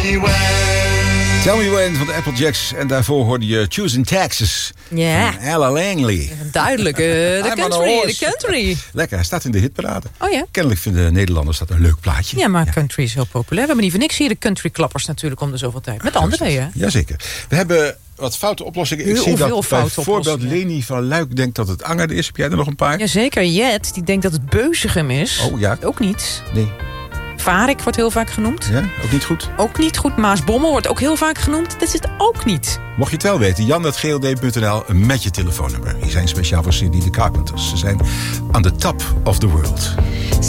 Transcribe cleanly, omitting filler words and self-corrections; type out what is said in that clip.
Tell Me When van de Applejacks. En daarvoor hoorde je Choosing Texas van Ella Langley. Duidelijk, de country. Lekker, hij staat in de hitparade. Oh ja? Kennelijk vinden Nederlanders dat een leuk plaatje. Ja, maar country is heel populair. We hebben niet voor niks hier de countryklappers natuurlijk om de zoveel tijd. Met André, hè? Jazeker. We hebben wat foute oplossingen. Ik zie dat bijvoorbeeld Leni van Luik denkt dat het Angerde is. Heb jij er nog een paar? Jazeker, Jet, die denkt dat het Beuzegem is. Oh ja. Ook niet. Nee. Varik wordt heel vaak genoemd. Ja, ook niet goed? Ook niet goed. Maasbommel wordt ook heel vaak genoemd. Dat is het ook niet. Mocht je het wel weten, jan@gld.nl met je telefoonnummer. Die zijn speciaal voor Cindy the Carpenters. Ze zijn on the top of the world.